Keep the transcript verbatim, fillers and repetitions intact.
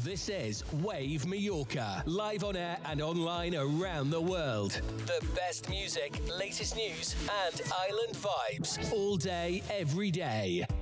This is Wave Mallorca, live on air and online around the world. The best music, latest news, and island vibes all day, every day.